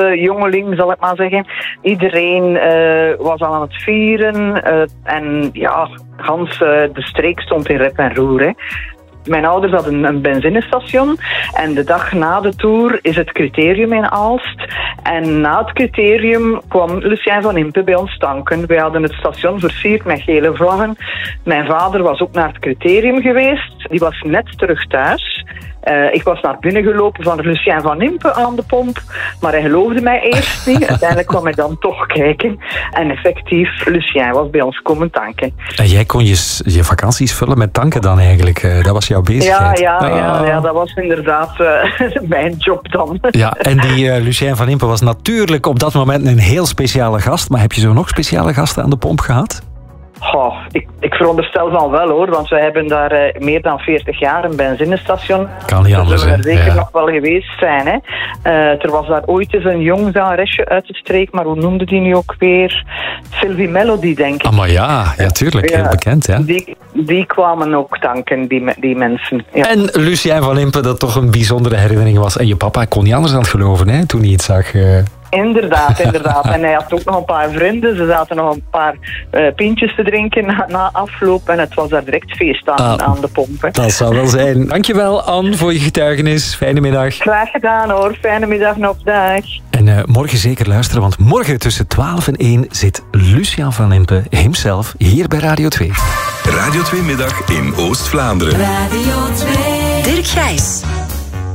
Franse jongeling, zal ik maar zeggen. Iedereen was al aan het vieren. En ja, Hans, de streek stond in rep en roer. Hè. Mijn ouders hadden een benzinestation en de dag na de tour is het criterium in Aalst. En na het criterium kwam Lucien van Impe bij ons tanken. Wij hadden het station versierd met gele vlaggen. Mijn vader was ook naar het criterium geweest. Die was net terug thuis. Ik was naar binnen gelopen van Lucien van Impe aan de pomp, maar hij geloofde mij eerst niet. Uiteindelijk kwam hij dan toch kijken. En effectief, Lucien was bij ons komen tanken. En jij kon je vakanties vullen met tanken dan eigenlijk? Dat was jouw bezigheid? Ja, dat was inderdaad mijn job dan. Ja, en die Lucien van Impe was natuurlijk op dat moment een heel speciale gast. Maar heb je zo nog speciale gasten aan de pomp gehad? Oh, ik veronderstel van wel hoor, want we hebben daar meer dan 40 jaar een benzinestation. Kan niet anders, hè? Dat zullen er zeker nog wel geweest zijn, hè. Er was daar ooit eens een jong zangeresje uit de streek, maar hoe noemde die nu ook weer? Sylvie Melody, denk ik. Ah, maar ja, tuurlijk, heel bekend, hè? Die kwamen ook tanken, die mensen. Ja. En Lucien van Impe, dat toch een bijzondere herinnering was. En je papa kon niet anders dan het geloven, hè, toen hij het zag. Inderdaad. En hij had ook nog een paar vrienden. Ze zaten nog een paar pintjes te drinken na afloop. En het was daar direct feest aan de pomp. Hè. Dat zou wel zijn. Dankjewel, Anne, voor je getuigenis. Fijne middag. Graag gedaan hoor. Fijne middag nog. Dag. En morgen zeker luisteren, want morgen tussen 12 en 1 zit Lucien van Impe himself hier bij Radio 2. Radio 2 Middag in Oost-Vlaanderen. Radio 2. Dirk Gijs.